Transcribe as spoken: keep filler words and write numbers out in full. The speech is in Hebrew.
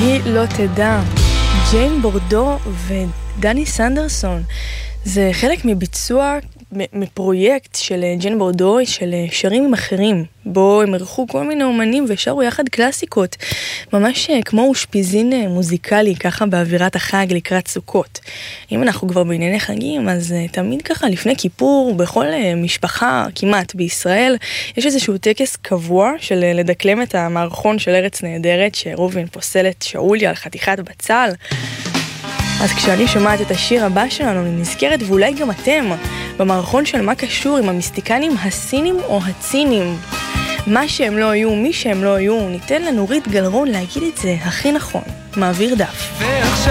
היא לא תדע. ג'יין בורדו ודני סנדרסון. זה חלק מביצוע, מפרויקט של ג'יין בורדו, של שרים עם אחרים, בו הם ערכו כל מיני אומנים ושרו יחד קלאסיקות, ממש כמו אושפיזין מוזיקלי, ככה באווירת החג לקראת סוכות. אם אנחנו כבר בענייני חגים, אז תמיד ככה לפני כיפור, בכל משפחה כמעט בישראל, יש איזשהו טקס קבוע של לדקלם את המערכון של ארץ נהדרת, שרובין פוסל את שאוליה על חתיכת בצל. אז כשאני שומעת את השיר הבא שלנו, אני נזכרת, ואולי גם אתם, במערכון של מה קשור עם המיסטיקנים הסינים או הצינים. מה שהם לא היו, מי שהם לא היו, ניתן לנורית גלרון להגיד את זה הכי נכון. מעביר דף.